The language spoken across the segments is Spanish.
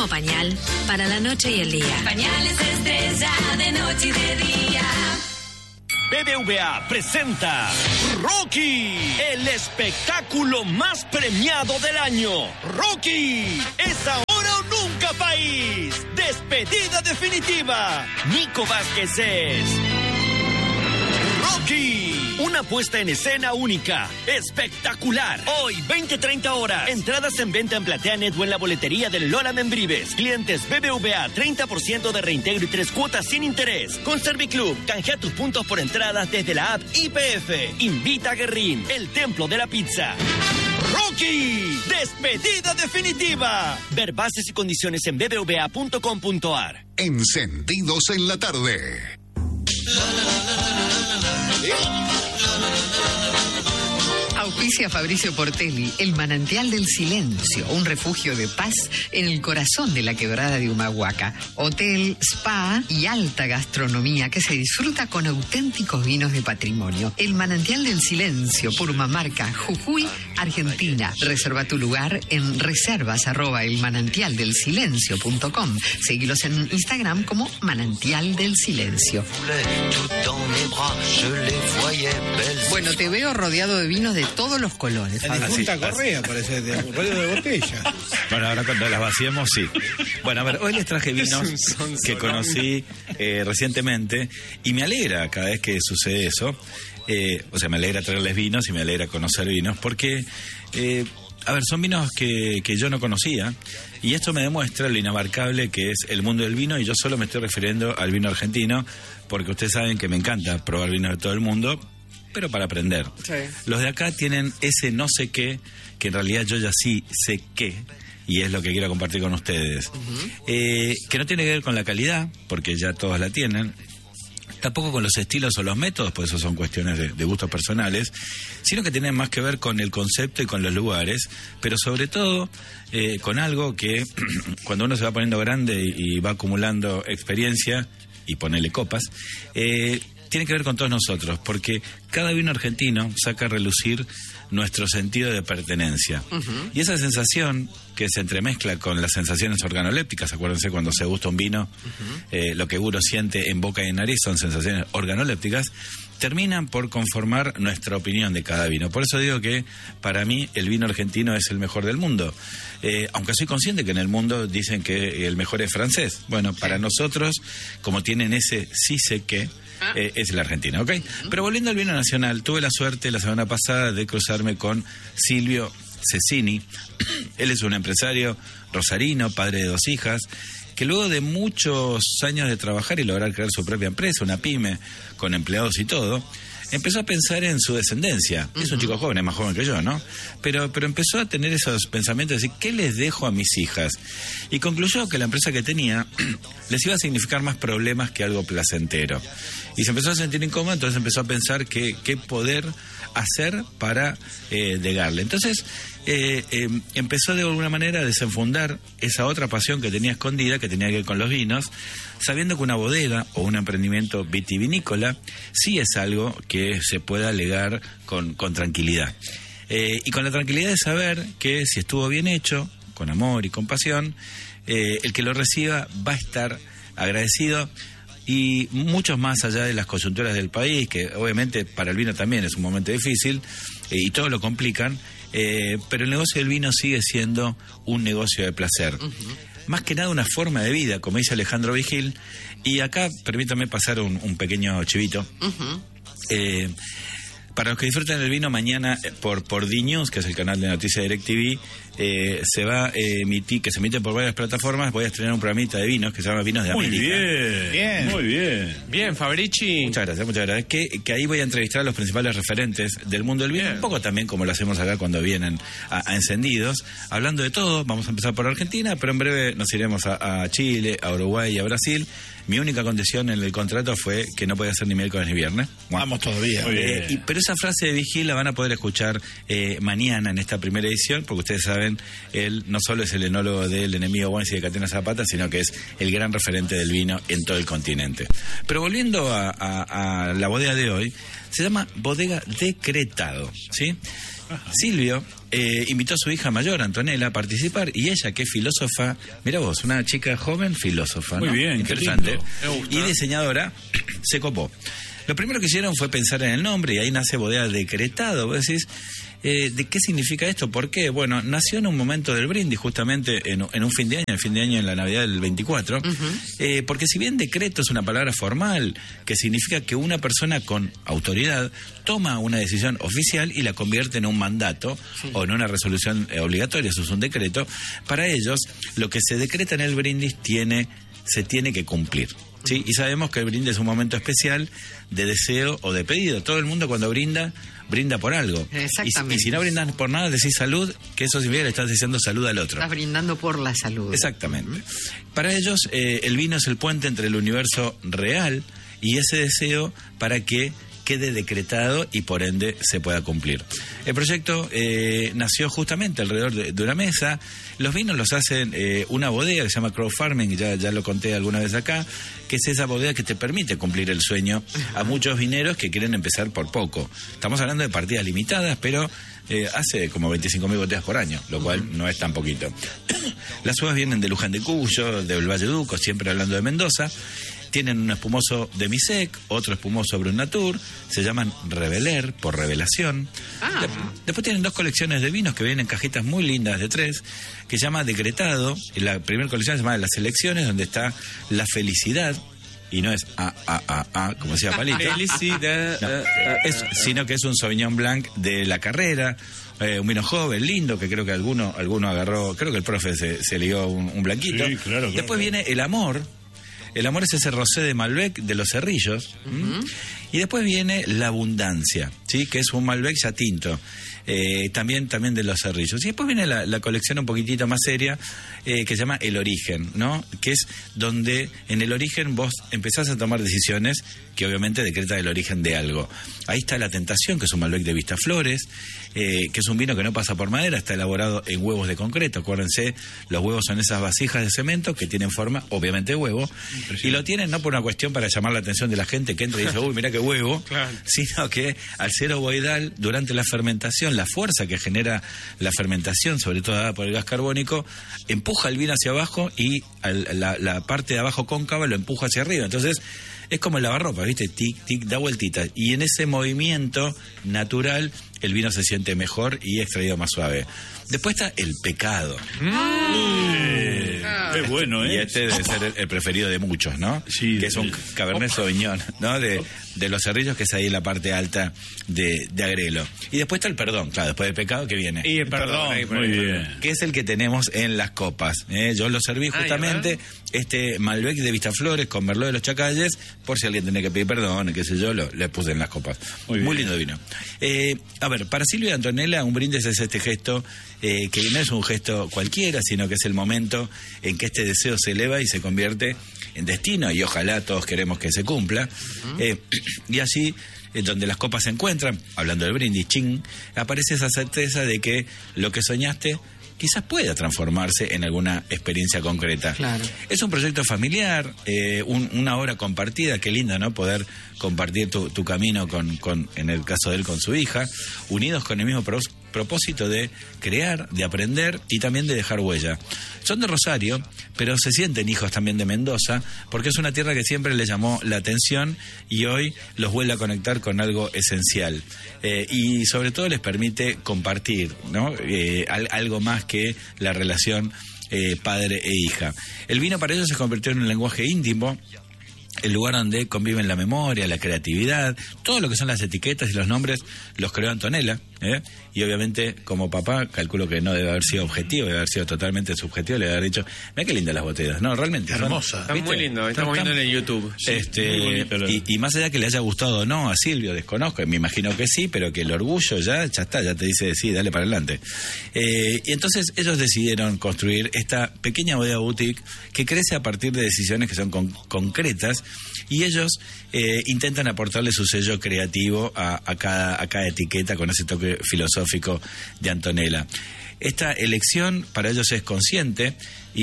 mismo pañal para la noche y el día. Pañales Estrella de noche y de día. BBVA presenta Rocky, el espectáculo más premiado del año. Rocky, es ahora o nunca, país. Despedida definitiva. Nico Vázquez es Rocky. Una puesta en escena única, espectacular. Hoy, 20-30 horas. Entradas en venta en PlateaNet o en la boletería del Lola Membrives. Clientes BBVA, 30% de reintegro y 3 cuotas sin interés. Con Serviclub, canjea tus puntos por entradas desde la app IPF. Invita a Guerrín, el templo de la pizza. Rocky, despedida definitiva. Ver bases y condiciones en bbva.com.ar. Encendidos en la tarde. Auspicia Fabricio Portelli, el manantial del silencio, un refugio de paz en el corazón de la quebrada de Humahuaca. Hotel, spa y alta gastronomía que se disfruta con auténticos vinos de patrimonio. El manantial del silencio, Purmamarca, Jujuy, Argentina. Reserva tu lugar en reservas@elmanantialdelsilencio.com. Seguilos en Instagram como Manantial del Silencio. Bueno, te veo rodeado de vinos de todos los colores. La difunta Correa, parece, de rollo de botella. Bueno, ahora cuando las vaciemos, sí. Bueno, a ver, hoy les traje vinos que conocí recientemente y me alegra cada vez que sucede eso. O sea, me alegra traerles vinos y me alegra conocer vinos porque, a ver, son vinos que yo no conocía y esto me demuestra lo inabarcable que es el mundo del vino y yo solo me estoy refiriendo al vino argentino porque ustedes saben que me encanta probar vinos de todo el mundo, pero para aprender. Sí. Los de acá tienen ese no sé qué, que en realidad yo ya sí sé qué, y es lo que quiero compartir con ustedes. Que no tiene que ver con la calidad, porque ya todos la tienen, tampoco con los estilos o los métodos, pues eso son cuestiones de gustos personales, sino que tienen más que ver con el concepto y con los lugares, pero sobre todo con algo que cuando uno se va poniendo grande y va acumulando experiencia, y ponerle copas, tiene que ver con todos nosotros, porque cada vino argentino saca a relucir nuestro sentido de pertenencia. Y esa sensación que se entremezcla con las sensaciones organolépticas, acuérdense cuando se gusta un vino, lo que uno siente en boca y en nariz son sensaciones organolépticas, terminan por conformar nuestra opinión de cada vino. Por eso digo que para mí el vino argentino es el mejor del mundo. Aunque soy consciente que en el mundo dicen que el mejor es francés. Bueno, para nosotros, como tienen ese sí sé qué, es la Argentina, ¿ok? Pero volviendo al vino nacional, tuve la suerte la semana pasada de cruzarme con Silvio Cecchini. Él es un empresario rosarino, padre de 2 hijas, que luego de muchos años de trabajar y lograr crear su propia empresa, una pyme, con empleados y todo, empezó a pensar en su descendencia. Es un chico joven, es más joven que yo, ¿no? Pero empezó a tener esos pensamientos de decir, ¿qué les dejo a mis hijas? Y concluyó que la empresa que tenía les iba a significar más problemas que algo placentero. Y se empezó a sentir incómodo, entonces empezó a pensar qué poder hacer para legarle. Entonces empezó de alguna manera a desenfundar esa otra pasión que tenía escondida, que tenía que ver con los vinos, sabiendo que una bodega o un emprendimiento vitivinícola sí es algo que se pueda legar con tranquilidad. Y con la tranquilidad de saber que si estuvo bien hecho, con amor y con pasión, el que lo reciba va a estar agradecido. Y muchos más allá de las coyunturas del país, que obviamente para el vino también es un momento difícil y todo lo complican, pero el negocio del vino sigue siendo un negocio de placer. Más que nada una forma de vida, como dice Alejandro Vigil. Y acá permítame pasar un pequeño chivito. Para los que disfrutan del vino, mañana por D-News, que es el canal de noticias de DirecTV, se va a emitir, que se emite por varias plataformas. Voy a estrenar un programita de vinos que se llama Vinos de América. Muy bien. Bien, Fabrici. Muchas gracias. Que ahí voy a entrevistar a los principales referentes del mundo del vino, un poco también como lo hacemos acá cuando vienen a Encendidos, hablando de todo. Vamos a empezar por Argentina, pero en breve nos iremos a Chile, a Uruguay y a Brasil. Mi única condición en el contrato fue que no podía ser ni miércoles ni viernes. Vamos todavía. Pero esa frase de Vigil la van a poder escuchar mañana en esta primera edición, porque ustedes saben, él no solo es el enólogo del enemigo Wensi de Catena Zapata, sino que es el gran referente del vino en todo el continente. Pero volviendo a la bodega de hoy, se llama Bodega Decretado, ¿sí? Silvio invitó a su hija mayor, Antonella, a participar, y ella, que es filósofa, mira vos, una chica joven filósofa, ¿no? Muy bien, interesante, me gusta. y diseñadora, se copó. Lo primero que hicieron fue pensar en el nombre, y ahí nace Bodega Decretado. Vos decís, ¿de qué significa esto? ¿Por qué? Bueno, nació en un momento del brindis, justamente en un fin de año, en la Navidad del 24, porque si bien decreto es una palabra formal, que significa que una persona con autoridad toma una decisión oficial y la convierte en un mandato o en una resolución obligatoria, eso es un decreto, para ellos lo que se decreta en el brindis se tiene que cumplir. ¿Sí? Y sabemos que el brindis es un momento especial de deseo o de pedido. Todo el mundo cuando brinda por algo. Exactamente. Y si no brindas por nada, decís salud, que eso significa que le estás diciendo salud al otro. Estás brindando por la salud. Exactamente. Para ellos, el vino es el puente entre el universo real y ese deseo para que quede decretado y por ende se pueda cumplir. El proyecto nació justamente alrededor de una mesa. Los vinos los hacen una bodega que se llama Crowd Farming, ya lo conté alguna vez acá, que es esa bodega que te permite cumplir el sueño a muchos vineros que quieren empezar por poco. Estamos hablando de partidas limitadas, pero hace como 25.000 botellas por año, lo cual no es tan poquito. Las uvas vienen de Luján de Cuyo, del Valle Duco, siempre hablando de Mendoza. Tienen un espumoso Demisec, otro espumoso Brut Natur, se llaman Reveler, por revelación. Después tienen 2 colecciones de vinos que vienen en cajitas muy lindas de 3, que se llama Decretado. Y la primera colección se llama Las Elecciones, donde está la felicidad, y no es como decía Palito. Felicidad. No, sino que es un Sauvignon Blanc de la carrera, un vino joven, lindo, que creo que alguno agarró, creo que el profe se lió un blanquito. Sí, claro. Después viene el amor. El amor es ese rosé de Malbec de los Cerrillos. Y después viene la abundancia, ¿sí? Que es un Malbec ya tinto. También de los Cerrillos. Y después viene la colección un poquitito más seria, que se llama El Origen, ¿no? Que es donde en el origen vos empezás a tomar decisiones que obviamente decretan el origen de algo. Ahí está La Tentación, que es un Malbec de Vistaflores, que es un vino que no pasa por madera, está elaborado en huevos de concreto. Acuérdense, los huevos son esas vasijas de cemento que tienen forma, obviamente, de huevo, y lo tienen no por una cuestión para llamar la atención de la gente que entra y dice, uy, mirá qué huevo, claro, sino que al ser ovoidal, durante la fermentación, la fuerza que genera la fermentación, sobre todo dada por el gas carbónico, empuja el vino hacia abajo y la parte de abajo cóncava lo empuja hacia arriba. Entonces, es como el lavarropa, ¿viste? Tic, tic, da vueltitas. Y en ese movimiento natural, el vino se siente mejor y extraído más suave. Después está el pecado. Qué bueno, ¿eh? Y este debe ser el preferido de muchos, ¿no? Sí. Que es un Cabernet Sauvignon, ¿no? De los Cerrillos, que es ahí en la parte alta de Agrelo. Y después está el perdón, claro, después del pecado, que viene. Y el perdón, muy bien. Que es el que tenemos en las copas. Yo lo serví justamente, este Malbec de Vistaflores con Merlot de los Chacalles, por si alguien tenía que pedir perdón, qué sé yo, le puse en las copas. Muy lindo vino. A ver, para Silvia y Antonella, un brindis es este gesto, que no es un gesto cualquiera, sino que es el momento en que este deseo se eleva y se convierte en destino, y ojalá todos queremos que se cumpla. Y así, donde las copas se encuentran, hablando del brindis, ching, aparece esa certeza de que lo que soñaste quizás pueda transformarse en alguna experiencia concreta. Claro. Es un proyecto familiar, una hora compartida, qué lindo, ¿no? Poder compartir tu camino en el caso de él, con su hija, unidos con el mismo propósito de crear, de aprender y también de dejar huella. Son de Rosario, pero se sienten hijos también de Mendoza, porque es una tierra que siempre les llamó la atención y hoy los vuelve a conectar con algo esencial. Y sobre todo les permite compartir, ¿no? Algo más que la relación padre e hija. El vino para ellos se convirtió en un lenguaje íntimo, el lugar donde conviven la memoria, la creatividad, todo lo que son las etiquetas y los nombres los creó Antonella, y obviamente como papá calculo que no debe haber sido objetivo, debe haber sido totalmente subjetivo, le debe haber dicho, mira qué lindas las botellas, no, realmente hermosa, está muy lindo, estamos viendo en el YouTube. Sí, y más allá que le haya gustado o no a Silvio, desconozco, me imagino que sí, pero que el orgullo ya está, ya te dice sí, dale para adelante. Y entonces ellos decidieron construir esta pequeña bodega boutique que crece a partir de decisiones que son concretas, y ellos intentan aportarle su sello creativo a cada etiqueta con ese toque filosófico de Antonella. Esta elección para ellos es consciente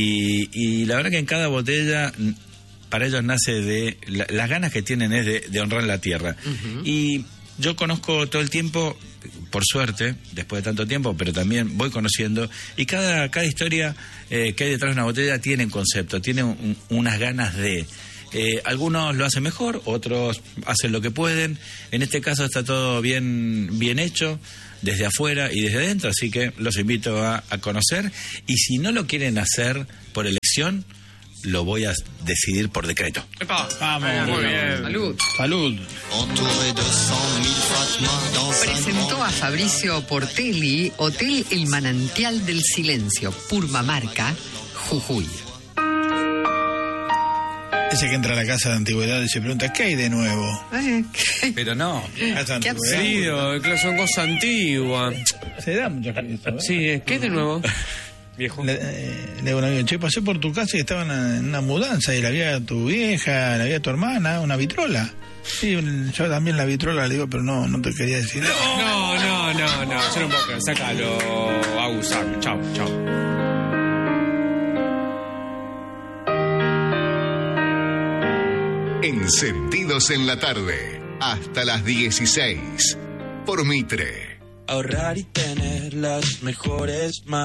y la verdad que en cada botella para ellos nace de las ganas que tienen es de honrar la tierra. Y yo conozco todo el tiempo, por suerte, después de tanto tiempo, pero también voy conociendo, y cada historia que hay detrás de una botella tiene un concepto, tiene unas ganas de... algunos lo hacen mejor, otros hacen lo que pueden. En este caso está todo bien hecho, desde afuera y desde adentro, así que los invito a conocer. Y si no lo quieren hacer por elección, lo voy a decidir por decreto. ¡Epa! Vamos, Muy bien. Salud. Salud. Presentó a Fabricio Portelli Hotel El Manantial del Silencio, Purmamarca, Jujuy. Ese que entra a la casa de antigüedad y se pregunta, ¿qué hay de nuevo? Pero no. Casa de Qué antigüedad. Querido, que son cosas antiguas. Se da muchas cosas. Sí, ¿qué de nuevo? Viejo. Le digo a un amigo, che, pasé por tu casa y estaban en una mudanza y la había tu vieja, la había tu hermana, una vitrola. Sí, yo también la vitrola le digo, pero no te quería decir. No, yo no puedo creer. Sácalo, Agus, chao. Encendidos en la tarde, hasta las 16, por Mitre. Ahorrar y tener las mejores